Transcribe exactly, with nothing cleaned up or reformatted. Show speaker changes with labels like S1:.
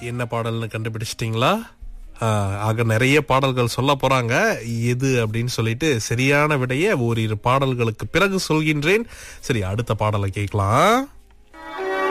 S1: என்ன பாடல்னு கண்டுபிடிச்சிட்டீங்களா? ஆஹ், ஆக நிறைய பாடல்கள் சொல்ல போறாங்க. எது அப்படின்னு சொல்லிட்டு சரியான விடைய ஓரிரு பாடல்களுக்கு பிறகு சொல்கின்றேன். சரி, அடுத்த பாடலை கேட்கலாம்.